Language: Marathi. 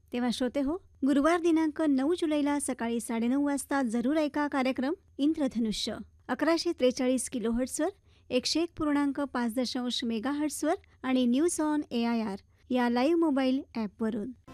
तेव्हा श्रोते हो, गुरुवार दिनांक 9 जुलैला सकाळी 9:30 वाजता जरूर ऐका कार्यक्रम इंद्रधनुष्य 1143 किलोहर्ट्झवर, 101.5 मेगाहर्ट्झवर आणि न्यूज ऑन AIR या लाईव्ह मोबाईल ॲपवरून.